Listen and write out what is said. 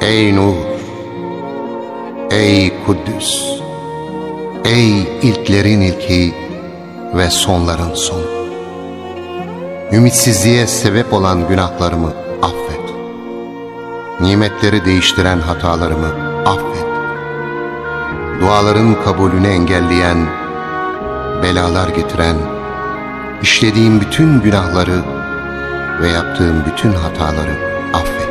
Ey Nur, ey Kuddüs, ey ilklerin ilki ve sonların sonu. Ümitsizliğe sebep olan günahlarımı affet. Nimetleri değiştiren hatalarımı affet. Duaların kabulünü engelleyen, belalar getiren, işlediğim bütün günahları ve yaptığım bütün hataları affet.